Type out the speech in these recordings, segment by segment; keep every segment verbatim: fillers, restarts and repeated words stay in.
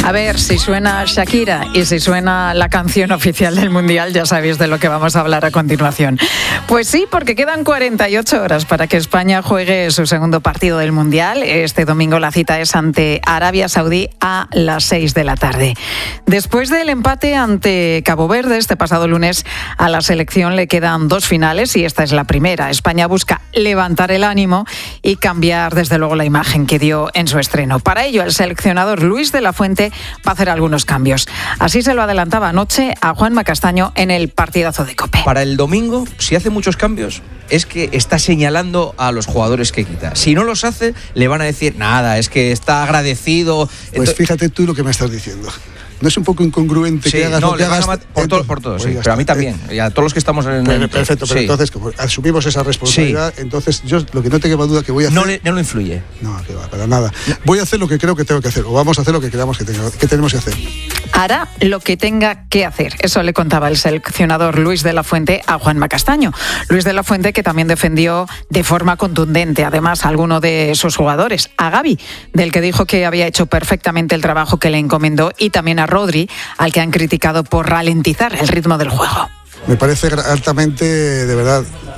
A ver, si suena Shakira y si suena la canción oficial del Mundial, ya sabéis de lo que vamos a hablar a continuación. Pues sí, porque quedan cuarenta y ocho horas para que España juegue su segundo partido del Mundial. Este domingo la cita es ante Arabia Saudí a las seis de la tarde. Después del empate ante Cabo Verde este pasado lunes, a la selección le quedan dos finales y esta es la primera. España busca levantar el ánimo y cambiar desde luego la imagen que dio en su estreno. Para ello, el seleccionador Luis de la Fuente va a hacer algunos cambios. Así se lo adelantaba anoche a Juanma Castaño en el partidazo de COPE. Para el domingo, si hace muchos cambios, es que está señalando a los jugadores que quita. Si no los hace, le van a decir nada, es que está agradecido. Pues Entonces, fíjate tú lo que me estás diciendo. ¿No es un poco incongruente sí, que hagas no, lo que le van hagas? a mat- por, todo, por todos, pues sí, pero a mí también, y a todos los que estamos en el... el... Perfecto, pero sí. entonces como asumimos esa responsabilidad, sí. Entonces yo lo que no te queda duda que voy a hacer... No, le, no lo influye. No, que va, para nada. Voy a hacer lo que creo que tengo que hacer, o vamos a hacer lo que creamos que, tenga, que tenemos que hacer. Hará lo que tenga que hacer. Eso le contaba el seleccionador Luis de la Fuente a Juanma Castaño. Luis de la Fuente que también defendió de forma contundente, además, a alguno de sus jugadores. A Gavi, del que dijo que había hecho perfectamente el trabajo que le encomendó, y también a Rodri, al que han criticado por ralentizar el ritmo del juego. Me parece altamente, de verdad,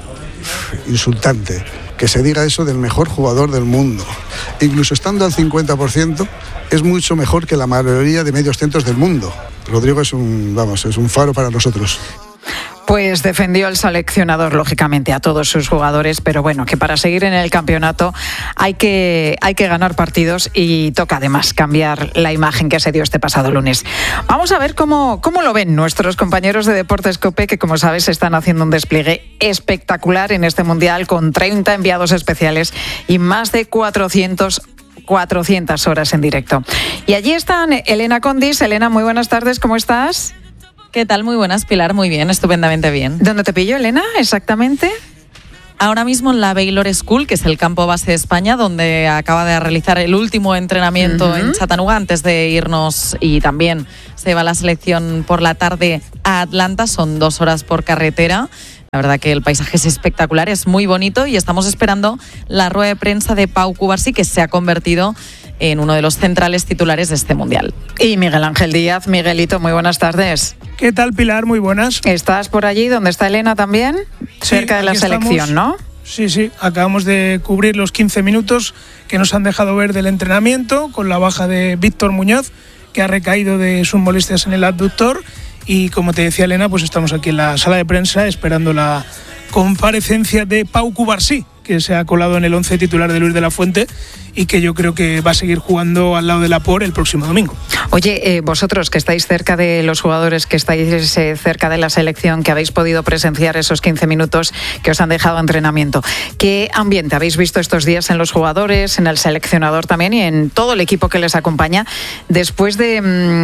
insultante que se diga eso del mejor jugador del mundo. Incluso estando al cincuenta por ciento, es mucho mejor que la mayoría de medios centros del mundo. Rodrigo es un, vamos, es un faro para nosotros. Pues defendió el seleccionador, lógicamente, a todos sus jugadores, pero bueno, que para seguir en el campeonato hay que, hay que ganar partidos y toca además cambiar la imagen que se dio este pasado lunes. Vamos a ver cómo, cómo lo ven nuestros compañeros de Deportes COPE, que como sabes están haciendo un despliegue espectacular en este Mundial con treinta enviados especiales y más de cuatrocientas horas en directo. Y allí están Elena Condis. Elena, muy buenas tardes, ¿cómo estás? ¿Qué tal? Muy buenas, Pilar. Muy bien, estupendamente bien. ¿Dónde te pillo, Elena, exactamente? Ahora mismo en la Baylor School, que es el campo base de España, donde acaba de realizar el último entrenamiento uh-huh. en Chattanooga antes de irnos, y también se va la selección por la tarde a Atlanta. Son dos horas por carretera. La verdad que el paisaje es espectacular, es muy bonito, y estamos esperando la rueda de prensa de Pau Cubarsí, que se ha convertido en uno de los centrales titulares de este Mundial. Y Miguel Ángel Díaz. Miguelito, muy buenas tardes. ¿Qué tal, Pilar? Muy buenas. ¿Estás por allí donde está Elena también? Sí, cerca de la selección, estamos, ¿no? Sí, sí. Acabamos de cubrir los quince minutos que nos han dejado ver del entrenamiento, con la baja de Víctor Muñoz, que ha recaído de sus molestias en el abductor. Y como te decía Elena, pues estamos aquí en la sala de prensa esperando la comparecencia de Pau Cubarsí, que se ha colado en el once titular de Luis de la Fuente y que yo creo que va a seguir jugando al lado de Laporte el próximo domingo. Oye, eh, vosotros que estáis cerca de los jugadores, que estáis eh, cerca de la selección, que habéis podido presenciar esos quince minutos que os han dejado entrenamiento, ¿qué ambiente habéis visto estos días en los jugadores, en el seleccionador también y en todo el equipo que les acompaña después de,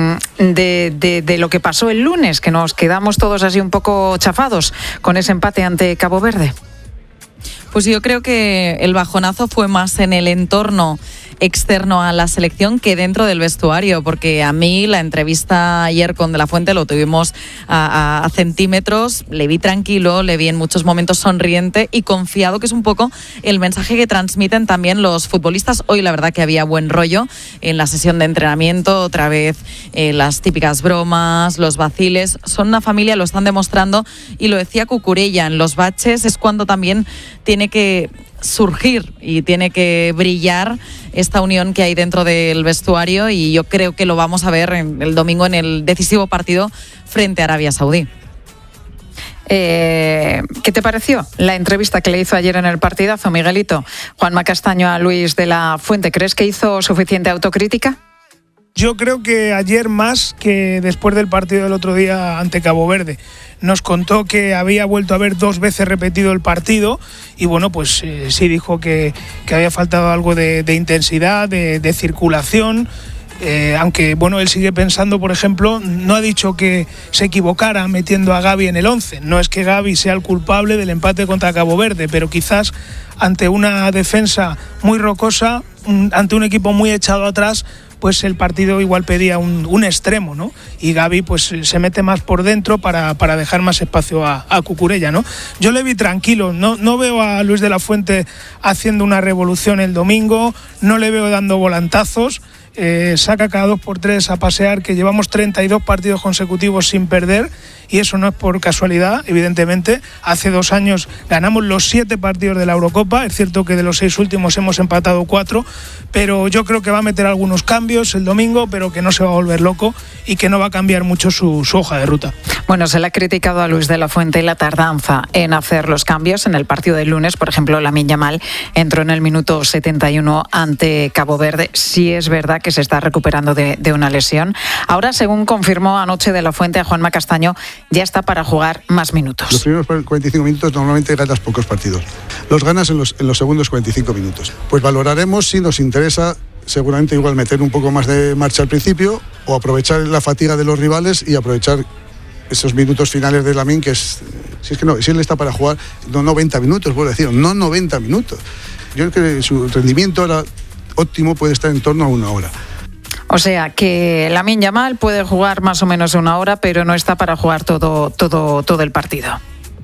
de, de, de lo que pasó el lunes, que nos quedamos todos así un poco chafados con ese empate ante Cabo Verde? Pues yo creo que el bajonazo fue más en el entorno externo a la selección que dentro del vestuario, porque a mí la entrevista ayer con De la Fuente lo tuvimos a, a, a centímetros, le vi tranquilo, le vi en muchos momentos sonriente y confiado, que es un poco el mensaje que transmiten también los futbolistas. Hoy la verdad que había buen rollo en la sesión de entrenamiento, otra vez eh, las típicas bromas, los vaciles, son una familia, lo están demostrando, y lo decía Cucurella, en los baches es cuando también tiene que surgir y tiene que brillar esta unión que hay dentro del vestuario, y yo creo que lo vamos a ver en el domingo en el decisivo partido frente a Arabia Saudí. Eh, ¿Qué te pareció la entrevista que le hizo ayer en el partidazo, Miguelito, Juanma Castaño a Luis de la Fuente? ¿Crees que hizo suficiente autocrítica? Yo creo que ayer más que después del partido del otro día ante Cabo Verde. Nos contó que había vuelto a ver dos veces repetido el partido y bueno, pues eh, sí dijo que, que había faltado algo de, de intensidad, de, de circulación. Eh, aunque bueno, él sigue pensando, por ejemplo, no ha dicho que se equivocara metiendo a Gavi en el once. No es que Gavi sea el culpable del empate contra Cabo Verde, pero quizás ante una defensa muy rocosa, un, ante un equipo muy echado atrás, pues el partido igual pedía un, un extremo, ¿no? Y Gavi pues se mete más por dentro para, para dejar más espacio a, a Cucurella, ¿no? Yo le vi tranquilo, no, no veo a Luis de la Fuente haciendo una revolución el domingo, no le veo dando volantazos. eh, saca cada dos por tres a pasear, que llevamos treinta y dos partidos consecutivos sin perder, y eso no es por casualidad, evidentemente. Hace dos años ganamos los siete partidos de la Eurocopa, es cierto que de los seis últimos hemos empatado cuatro, pero yo creo que va a meter algunos cambios el domingo, pero que no se va a volver loco y que no va a cambiar mucho su, su hoja de ruta. Bueno, se le ha criticado a Luis de la Fuente la tardanza en hacer los cambios. En el partido del lunes, por ejemplo, Lamine Yamal entró en el minuto setenta y uno ante Cabo Verde. Sí es verdad que se está recuperando de, de una lesión. Ahora, según confirmó anoche de la Fuente a Juanma Castaño, ya está para jugar más minutos. Los primeros cuarenta y cinco minutos normalmente ganas pocos partidos. Los ganas en los, en los segundos cuarenta y cinco minutos. Pues valoraremos si nos interesa, seguramente igual meter un poco más de marcha al principio o aprovechar la fatiga de los rivales y aprovechar esos minutos finales de Lamine, que es, si es que no, si él está para jugar, no noventa minutos, puedo decir, no noventa minutos. Yo creo que su rendimiento ahora óptimo puede estar en torno a una hora. O sea, que Lamine Yamal puede jugar más o menos una hora, pero no está para jugar todo, todo, todo el partido.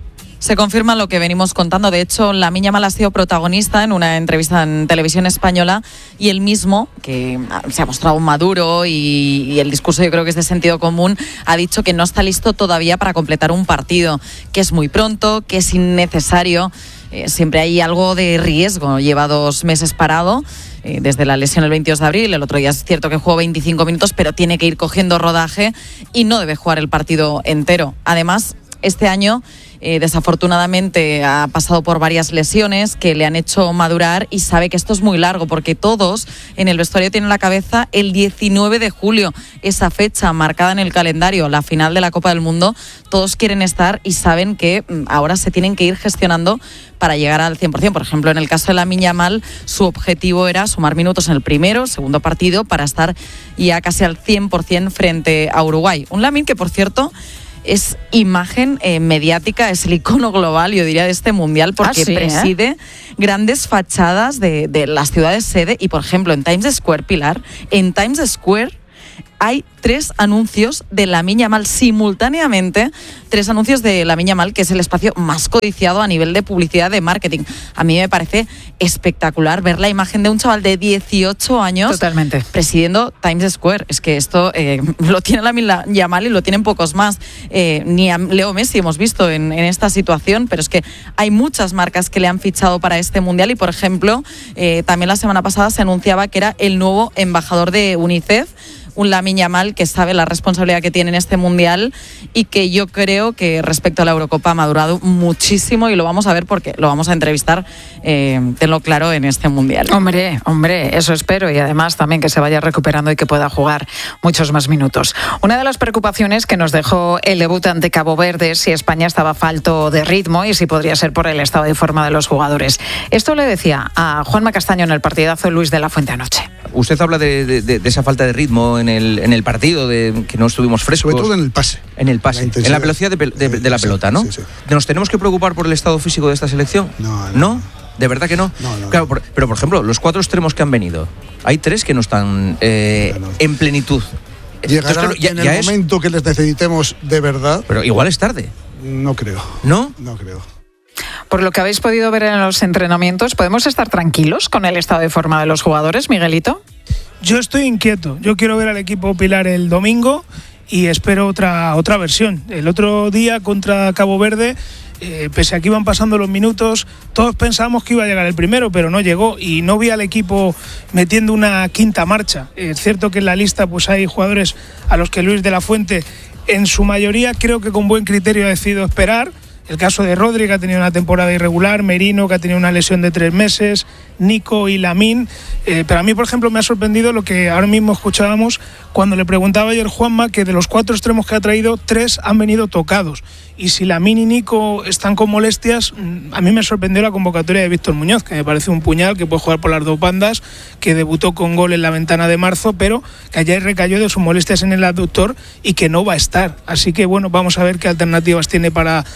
Se confirma lo que venimos contando. De hecho, Lamine Yamal ha sido protagonista en una entrevista en televisión española y él mismo, que se ha mostrado maduro y, y el discurso yo creo que es de sentido común, ha dicho que no está listo todavía para completar un partido, que es muy pronto, que es innecesario. Eh, siempre hay algo de riesgo. Lleva dos meses parado eh, desde la lesión el veintidós de abril. El otro día es cierto que jugó veinticinco minutos, pero tiene que ir cogiendo rodaje y no debe jugar el partido entero. Además, este año Eh, desafortunadamente ha pasado por varias lesiones que le han hecho madurar y sabe que esto es muy largo, porque todos en el vestuario tienen en la cabeza el diecinueve de julio, esa fecha marcada en el calendario, la final de la Copa del Mundo. Todos quieren estar y saben que ahora se tienen que ir gestionando para llegar al cien por ciento. Por ejemplo, en el caso de Lamine Yamal, su objetivo era sumar minutos en el primero, segundo partido, para estar ya casi al cien por ciento frente a Uruguay. Un Lamine que, por cierto, es imagen eh, mediática, es el icono global, yo diría, de este mundial, porque ah, sí, preside ¿eh? grandes fachadas de, de las ciudades sede. Y, por ejemplo, en Times Square, Pilar, en Times Square hay tres anuncios de Lamine Yamal simultáneamente, tres anuncios de Lamine Yamal, que es el espacio más codiciado a nivel de publicidad, de marketing. A mí me parece espectacular ver la imagen de un chaval de dieciocho años Totalmente. presidiendo Times Square. Es que esto eh, lo tiene Lamine Yamal y lo tienen pocos más. Eh, ni a Leo Messi hemos visto en, en esta situación, pero es que hay muchas marcas que le han fichado para este mundial y, por ejemplo, eh, también la semana pasada se anunciaba que era el nuevo embajador de UNICEF, un Lamine Yamal que sabe la responsabilidad que tiene en este mundial y que yo creo que respecto a la Eurocopa ha madurado muchísimo, y lo vamos a ver porque lo vamos a entrevistar, eh, tenlo claro, en este mundial. Hombre, hombre, eso espero, y además también que se vaya recuperando y que pueda jugar muchos más minutos. Una de las preocupaciones que nos dejó el debut ante Cabo Verde es si España estaba falto de ritmo y si podría ser por el estado de forma de los jugadores. Esto le decía a Juanma Castaño en el partidazo Luis de la Fuente anoche. Usted habla de, de, de esa falta de ritmo en el, en el partido, de que no estuvimos frescos. Sobre todo en el pase. En el pase, en la velocidad de, de, de la sí, pelota, ¿no? Sí, sí. ¿Nos tenemos que preocupar por el estado físico de esta selección? No, no. ¿No? ¿De verdad que no? No, no. Claro, por, pero por ejemplo, los cuatro extremos que han venido, hay tres que no están eh, no, no. en plenitud. Llegará Entonces, claro, ya, en el ya momento es... que les necesitemos de verdad. Pero igual es tarde. No creo. ¿No? No creo. Por lo que habéis podido ver en los entrenamientos, ¿podemos estar tranquilos con el estado de forma de los jugadores, Miguelito? Yo estoy inquieto. Yo quiero ver al equipo Pilar el domingo y espero otra, otra versión. El otro día contra Cabo Verde, eh, pese a que iban pasando los minutos, todos pensábamos que iba a llegar el primero, pero no llegó, y no vi al equipo metiendo una quinta marcha. Es cierto que en la lista pues hay jugadores a los que Luis de la Fuente, en su mayoría, creo que con buen criterio ha decidido esperar. El caso de Rodri, que ha tenido una temporada irregular, Merino, que ha tenido una lesión de tres meses, Nico y Lamine. Eh, pero a mí, por ejemplo, me ha sorprendido lo que ahora mismo escuchábamos cuando le preguntaba ayer Juanma, que de los cuatro extremos que ha traído, tres han venido tocados. Y si Lamine y Nico están con molestias, a mí me sorprendió la convocatoria de Víctor Muñoz, que me parece un puñal, que puede jugar por las dos bandas, que debutó con gol en la ventana de marzo, pero que ayer recayó de sus molestias en el abductor y que no va a estar. Así que, bueno, vamos a ver qué alternativas tiene para la banda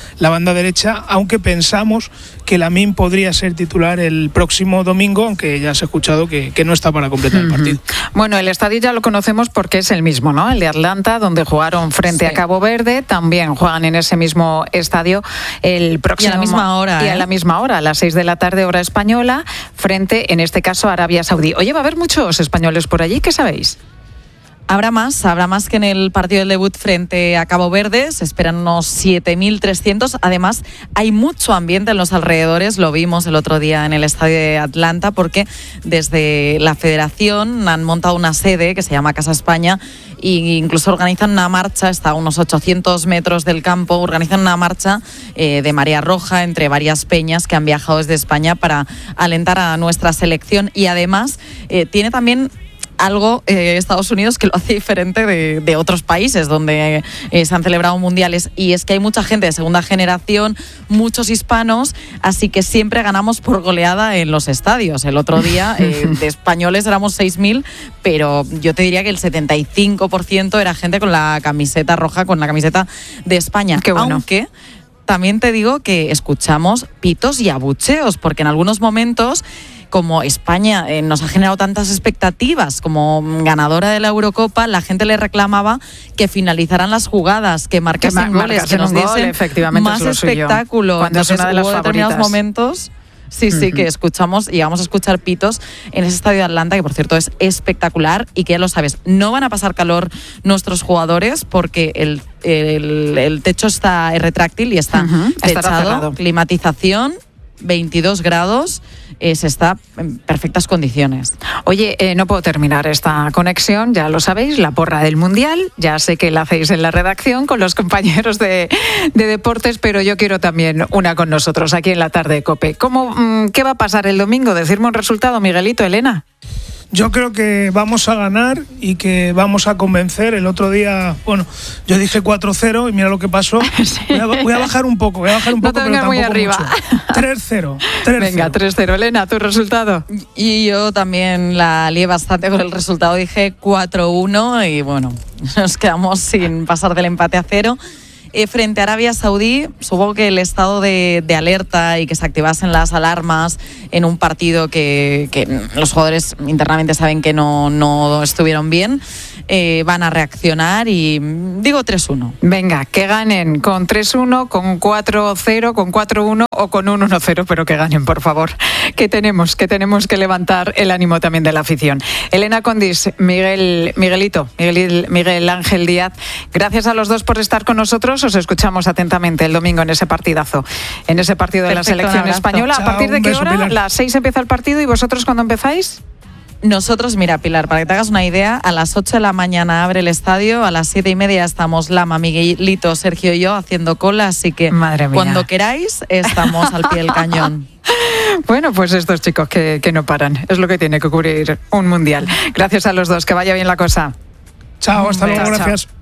banda derecha, aunque pensamos que Lamine podría ser titular el próximo domingo, aunque ya se ha escuchado que, que no está para completar uh-huh. el partido. Bueno, el estadio ya lo conocemos porque es el mismo, ¿no? El de Atlanta, donde jugaron frente sí. a Cabo Verde, también juegan en ese mismo estadio el próximo... Y a la misma hora. Y ¿eh? a la misma hora, a las seis de la tarde, hora española, frente, en este caso, a Arabia Saudí. Oye, ¿va a haber muchos españoles por allí? ¿Qué sabéis? Habrá más, habrá más que en el partido del debut frente a Cabo Verde, se esperan unos siete mil trescientos, además hay mucho ambiente en los alrededores, lo vimos el otro día en el estadio de Atlanta, porque desde la federación han montado una sede que se llama Casa España e incluso organizan una marcha, está a unos ochocientos metros del campo, organizan una marcha eh, de marea roja entre varias peñas que han viajado desde España para alentar a nuestra selección y además eh, tiene también algo eh, Estados Unidos que lo hace diferente de, de otros países donde eh, se han celebrado mundiales, y es que hay mucha gente de segunda generación, muchos hispanos, así que siempre ganamos por goleada en los estadios. El otro día eh, de españoles éramos seis mil, pero yo te diría que el setenta y cinco por ciento era gente con la camiseta roja, con la camiseta de España. Qué bueno. Aunque también te digo que escuchamos pitos y abucheos, porque en algunos momentos, como España eh, nos ha generado tantas expectativas como ganadora de la Eurocopa, la gente le reclamaba que finalizaran las jugadas, que marcasen que goles, que nos gol, diesen efectivamente, más espectáculo. Cuando Entonces, es una de las hubo determinados favoritas. momentos... Sí, sí, uh-huh. que escuchamos, llegamos a escuchar pitos en ese estadio de Atlanta, que por cierto es espectacular y que ya lo sabes, no van a pasar calor nuestros jugadores porque el, el, el techo está retráctil y está uh-huh. techado, climatización, veintidós grados, eh, se está en perfectas condiciones. Oye, eh, no puedo terminar esta conexión, ya lo sabéis, la porra del Mundial, ya sé que la hacéis en la redacción con los compañeros de, de deportes, pero yo quiero también una con nosotros aquí en la tarde de COPE. ¿Cómo, mmm, ¿Qué va a pasar el domingo? Decirme un resultado, Miguelito, Elena. Yo creo que vamos a ganar y que vamos a convencer. El otro día, bueno, yo dije cuatro cero y mira lo que pasó. Sí. Voy, a, voy a bajar un poco, voy a bajar un poco, no te pero tampoco muy arriba. mucho. tres cero. Venga, tres cero. Elena, ¿tu resultado? Y yo también la lié bastante con el resultado. Dije cuatro uno y bueno, nos quedamos sin pasar del empate a cero. Eh, frente a Arabia Saudí, supongo que el estado de, de alerta y que se activasen las alarmas en un partido que, que los jugadores internamente saben que no, no estuvieron bien, eh, van a reaccionar y digo tres uno. Venga, que ganen con tres uno, con cuatro cero, con cuatro uno o con un uno cero, pero que ganen, por favor. Que tenemos, que tenemos que levantar el ánimo también de la afición. Elena Condis, Miguel, Miguelito, Miguel, Miguel Ángel Díaz, gracias a los dos por estar con nosotros. Os escuchamos atentamente el domingo en ese partidazo, en ese partido de Perfecto, la selección española. Chao, ¿A partir de qué beso, hora? Pilar. ¿Las seis empieza el partido y vosotros cuándo empezáis? Nosotros, mira, Pilar, para que te hagas una idea, a las ocho de la mañana abre el estadio, a las siete y media estamos Lama, Miguelito, Sergio y yo haciendo cola, así que Madre mía. Cuando queráis estamos al pie del cañón. Bueno, pues estos chicos que, que no paran, es lo que tiene que cubrir un mundial. Gracias a los dos, que vaya bien la cosa. Chao, hasta luego, Chao, gracias. chao.